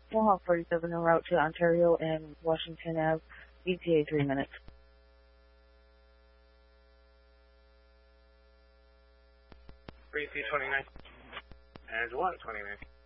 Mohawk 47 en route to Ontario and Washington Ave, ETA 3 minutes. 3C29 and 129.